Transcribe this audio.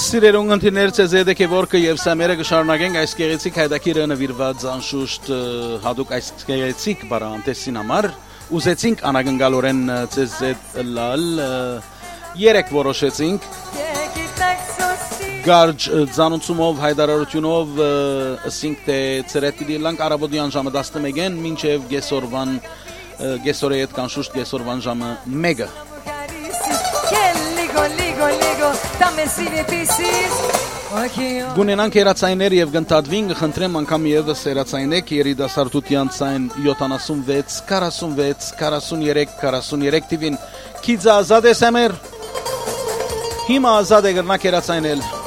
Սիրելուն ընտիրներ CZ Քևորքը եւ Սամերը կշարունակենք այս գեղեցիկ հայդակիրը նվիրված անշուշտ հadouk այս գեղեցիկ բարանտեսին համար ուզեցինք անագնգալորեն CZ լալ երեք որոշեցինք Գարջ ցանուցումով հայդարարությունով ասինք թե ծրետի լանք արաբոդյան ժամը 11-ին մինչև գեսորի հետ կանշուշտ գեսորվան ժամը 1-ը Գունենանք երացայներ եւ գնդադվին խնդրեմ անգամ եւս երացայնեք երիտասարդության ցայն 76 46 43 43 տիվին քիզա ազատ է սամեր հիմա ազատ է գրնակ երացայնել